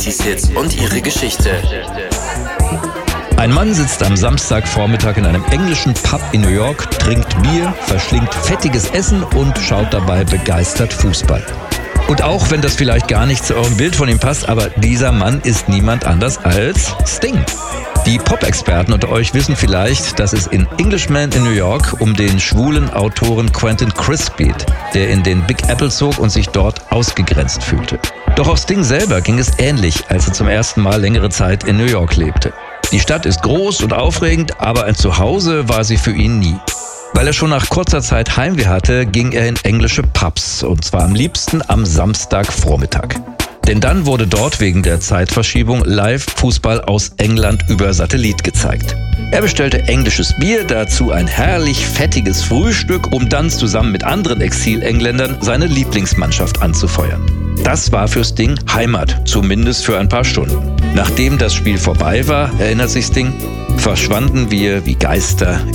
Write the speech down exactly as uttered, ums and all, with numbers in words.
Hits und ihre Geschichte. Ein Mann sitzt am Samstagvormittag in einem englischen Pub in New York, trinkt Bier, verschlingt fettiges Essen und schaut dabei begeistert Fußball. Und auch wenn das vielleicht gar nicht zu eurem Bild von ihm passt, aber dieser Mann ist niemand anders als Sting. Die Pop-Experten unter euch wissen vielleicht, dass es in Englishman in New York um den schwulen Autoren Quentin Crisp geht, der in den Big Apple zog und sich dort ausgegrenzt fühlte. Doch auch Sting selber ging es ähnlich, als er zum ersten Mal längere Zeit in New York lebte. Die Stadt ist groß und aufregend, aber ein Zuhause war sie für ihn nie. Weil er schon nach kurzer Zeit Heimweh hatte, ging er in englische Pubs, und zwar am liebsten am Samstagvormittag. Denn dann wurde dort wegen der Zeitverschiebung Live-Fußball aus England über Satellit gezeigt. Er bestellte englisches Bier, dazu ein herrlich fettiges Frühstück, um dann zusammen mit anderen Exilengländern seine Lieblingsmannschaft anzufeuern. Das war für Sting Heimat, zumindest für ein paar Stunden. Nachdem das Spiel vorbei war, erinnert sich Sting, verschwanden wir wie Geister